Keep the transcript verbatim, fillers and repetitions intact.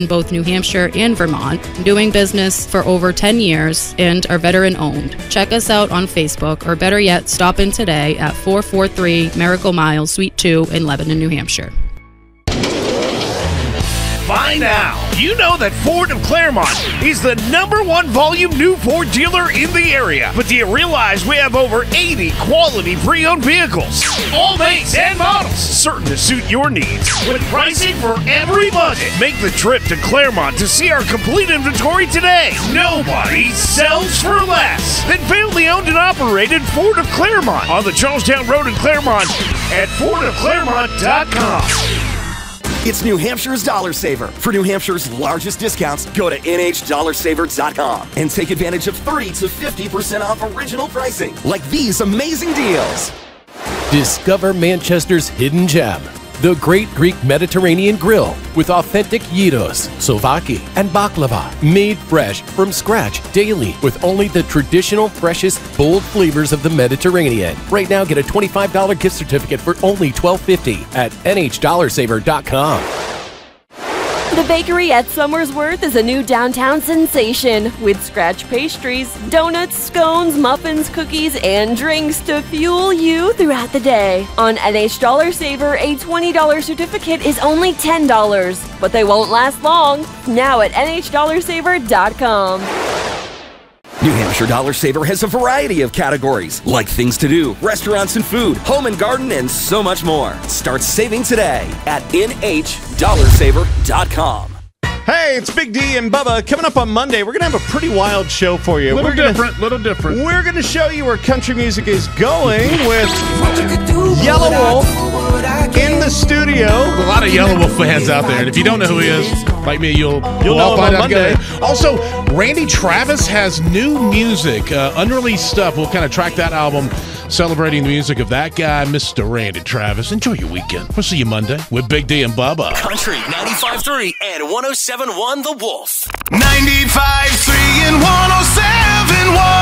in both New Hampshire and Vermont, doing business for over ten years, and are veteran owned. Check us out on Facebook, or better yet, stop in today at four forty-three Miracle Mile, Suite two in Lebanon, New Hampshire. By now, you know that Ford of Claremont is the number one volume new Ford dealer in the area. But do you realize we have over eighty quality pre-owned vehicles? All makes and models, certain to suit your needs. With pricing for every budget. Make the trip to Claremont to see our complete inventory today. Nobody sells for less than family owned and operated Ford of Claremont on the Charlestown Road in Claremont at ford of claremont dot com. It's New Hampshire's Dollar Saver. For New Hampshire's largest discounts, go to N H dollar saver dot com and take advantage of thirty to fifty percent off original pricing, like these amazing deals. Discover Manchester's hidden gem, the Great Greek Mediterranean Grill, with authentic gyros, souvlaki, and baklava, made fresh from scratch daily with only the traditional, freshest, bold flavors of the Mediterranean. Right now, get a twenty-five dollars gift certificate for only twelve fifty at N H dollar saver dot com. The bakery at Somersworth is a new downtown sensation with scratch pastries, donuts, scones, muffins, cookies, and drinks to fuel you throughout the day. On N H Dollar Saver, a twenty dollars certificate is only ten dollars, but they won't last long. Now at N H dollar saver dot com. New Hampshire Dollar Saver has a variety of categories, like things to do, restaurants and food, home and garden, and so much more. Start saving today at N H dollar saver dot com. Hey, it's Big D and Bubba. Coming up on Monday, we're going to have a pretty wild show for you. Little we're gonna, different, little different. We're going to show you where country music is going with Yellow Wolf in the studio. A lot of Yellow Wolf fans out there, and if you don't know who he is, like me, you'll, You'll we'll know all him find on out Monday. together. Also, Randy Travis has new music, uh, unreleased stuff. We'll kind of track that album, celebrating the music of that guy, Mister Randy Travis. Enjoy your weekend. We'll see you Monday with Big D and Bubba. Country ninety-five point three and one oh seven point one The Wolf. ninety-five point three and one oh seven point one